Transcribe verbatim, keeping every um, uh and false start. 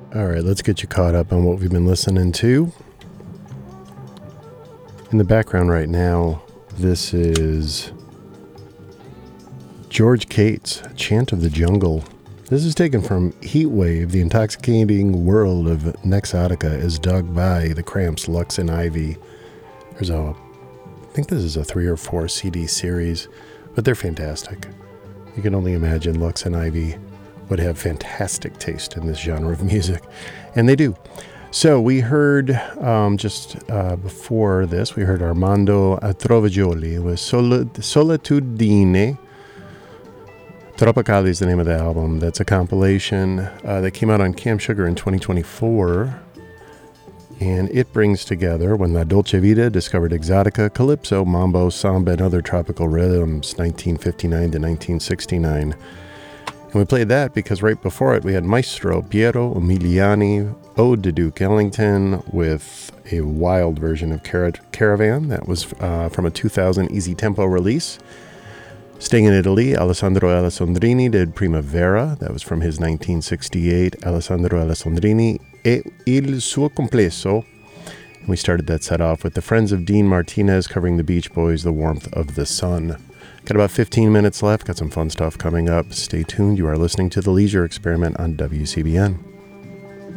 All right, let's get you caught up on what we've been listening to. In the background right now, this is George Cates, Chant of the Jungle. This is taken from Heatwave, the intoxicating world of Nexotica is dug by the Cramps, Lux and Ivy. There's a, I think this is a three or four C D series, but they're fantastic. You can only imagine Lux and Ivy would have fantastic taste in this genre of music, and they do. So we heard, um, just uh, before this, we heard Armando Trovagioli with Sol- Solitudine. Tropicali is the name of the album. That's a compilation uh, that came out on Cam Sugar in twenty twenty-four. And it brings together when La Dolce Vita discovered exotica, calypso, mambo, samba, and other tropical rhythms, nineteen fifty-nine to nineteen sixty-nine. And we played that because right before it we had Maestro Piero Umiliani, Ode to Duke Ellington, with a wild version of Car- Caravan. That was uh, from a two thousand Easy Tempo release. Staying in Italy, Alessandro Alessandrini did Primavera. That was from his nineteen sixty-eight Alessandro Alessandrini e Il Suo Complesso. And we started that set off with the Friends of Dean Martinez covering the Beach Boys' The Warmth of the Sun. Got about fifteen minutes left. Got some fun stuff coming up. Stay tuned. You are listening to The Leisure Experiment on W C B N.